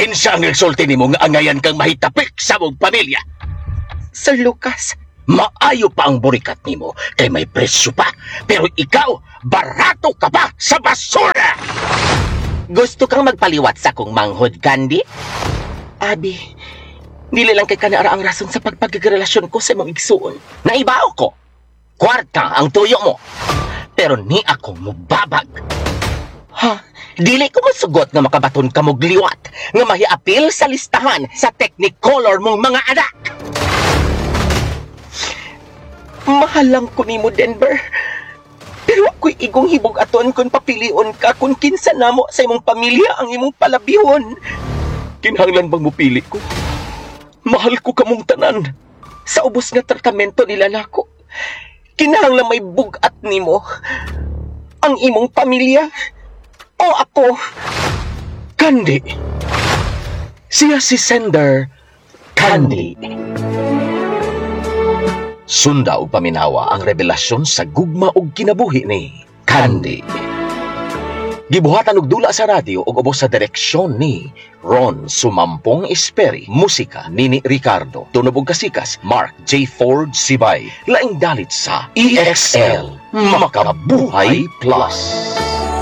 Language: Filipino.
Kinsa ang nagsulti nimo nga angayan kang mahitapik sa mong pamilya? Sir Lucas, Maayo pa ang burikat nimo kay may presyo pa. Pero ikaw, barato ka pa sa basura! gusto kang magpaliwat sa kong manghod, Candy? Abi, dili lang kay kanara ang rason sa pagpagrelasyon ko sa imong igsuon. Naibaw ko, kwarta ang tuyo mo. Pero ni ako mubabag. Ha? Dili ko masugot nga makabaton ka mog liwat nga mahiapil sa listahan sa Technicolor mong mga anak. Mahal lang ko nimo, Denver. Pero ako'y igong hibog aton kung papilion ka kung kinsa namo sa imong pamilya ang imong palabihon. Kinahanglan bang mupili ko? Mahal ko kamong tanan. Sa ubos nga tratamento nila nako, kinahanglan may bugat nimo. Ang imong pamilya o ako. Candy. Siya si Sender Candy. Sunda og paminawa ang revelasyon sa gugma og kinabuhi ni Candy. Gibuhatan og dula sa radyo ug ubos sa direksyon ni Ron Sumampong Esperi, musika Nini Ricardo, tunog ug kasikas Mark J. Ford Sibay, laing dalit sa EXL Makabuhay Plus.